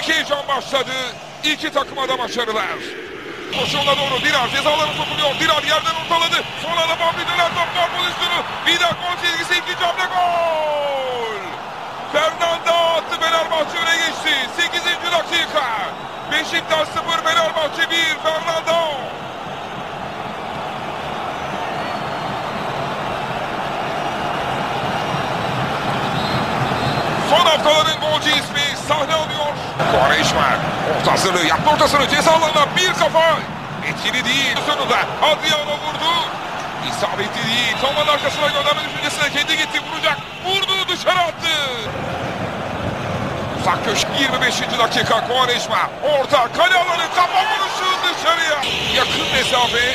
heyecan başladı. İki takıma da başarılar. Koşuğuna doğru Dirar cezaları sokuluyor. Dirar yerden ortaladı. Sonra da Bambi dönen top gol pozisyonu. Vida gol çizgisi, ikinci hamle gol. Fernando attı, Fenerbahçe öne geçti. 8. dakika. Beşiktaş 0, Fenerbahçe 1. Fernando. Son haftaların golcü ismi sahne alıyor. Quaresma orta hazırlığı yaptı, ortasını ceza alanına bir kafa. Etkili değil. Sonunda Adriano vurdu. İsabetli değil. Toman arkasına gönderme düşüncesine kendi gitti, vuracak. Vurdu, dışarı attı. Uzak köşe 25. dakika Quaresma. Orta kale alanı, kafa vuruşu dışarıya. Yakın mesafe.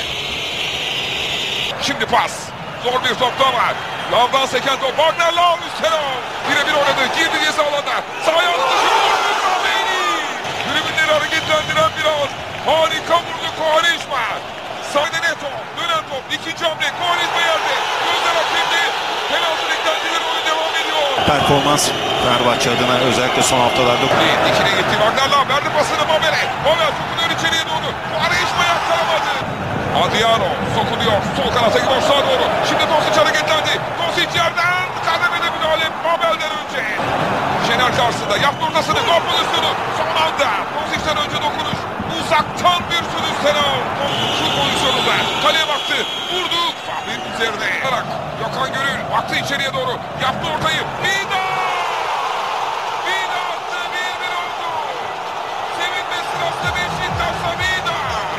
Şimdi pas. Zor bir topta var. Lavdan seken top. Wagner Lav üstüne. Birebir oynadı. Girdi ceza alanına. Sağ ayağını dışarı vurdu. Tribünleri hareketlendiren bir an. Harika vurdu Quaresma. Sağda Neto. Dönen top. İkinci hamle. Quaresma yerde. Gözler hakemde. Penaltı beklentileri, oyun devam ediyor. Performans Fenerbahçe adına özellikle son haftalarda. Dikine gitti. Wagner Lav verdi pasını Mabel'e. Mabel sokuluyor içeriye doğru. Quaresma yakkalamadı. Adriano sokuluyor. Sol kanata boşluğa doğru. Şimdi Tosic hareketlendi. Tosic yerden kademede müdahale Mabel'den önce. Şener karşısında yaptı ortasını. Gol pozisyonu. Son anda Tosic'ten önce dokunuş. Uzaktan bir sürüş Senal. Şu pozisyonunda kaleye baktı. Vurdu. Fahri'nin üzerine. Gökhan Gönül baktı içeriye doğru. Yaptı ortayı. Vida! Vida attı. 1-1 oldu. Sevinme sırasında Beşiktaş'ta Vida.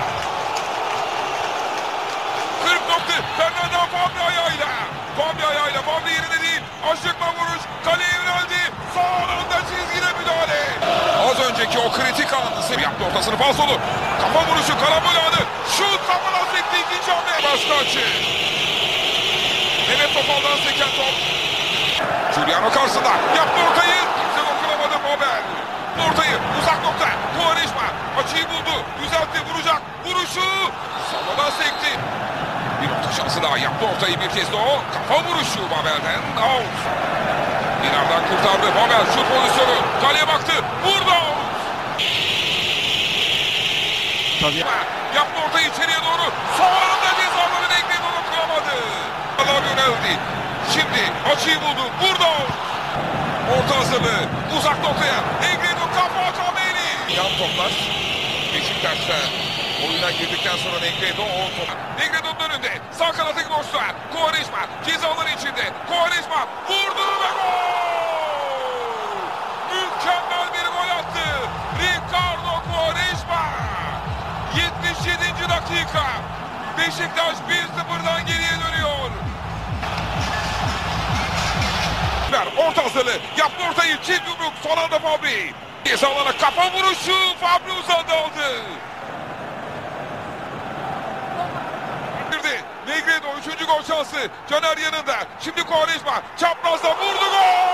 40 nokta. Fernando Fabri ayağıyla. Fabri ayağıyla. Fabri yerine değil. Aşıkla vuruş. Kaleye yöneldi. Son anda çizgide müdahale. Az önceki o kritik anı yaptı, ortasını falsolu. Kafa vuruşu, karambol anı. Şut kafana sekti, ikinci hamle. Başka açı. Mehmet Topal'dan seken top. Giuliano karşısında. Yaptı ortayı. Kimse dokunamadı Mabel. Ortayı uzak nokta. Quaresma açıyı buldu. Düzeltti, vuracak. Vuruşu. Savadan sekti. Bir orta şansı daha, yaptı ortayı bir kez de o. Kafa vuruşu Mabel'den. Out. Dinar'dan kurtardı. Mabel şut pozisyonu. Kaleye baktı. Vurdu. Tabii. Yaptı ortayı içeriye doğru. Son anda cezaları Negri dokunamadı. Allah yöneldi. Şimdi açıyı buldu. Vurdu. Orta hazırlığı. Uzak noktaya. Negri kafa Cameli. Yan toplar. Beşiktaş'ta oyuna girdikten sonra Negredo o top. Negredo'nun önünde. Sağ kanattaki boşluğa. Quaresma cezaları içinde. Quaresma vurdu ve gol! Mükemmel bir gol attı. Ricardo Quaresma. 77. dakika. Beşiktaş 1-0'dan geriye dönüyor. Orta hazırlığı. Yaptı ortayı. Çift yumruk. Son anda Fabri. Cezalara kafa vuruşu. Fabri uzandı aldı. Negredo 3. gol şansı. Caner yanında. Şimdi Quaresma çaprazda vurdu, gol!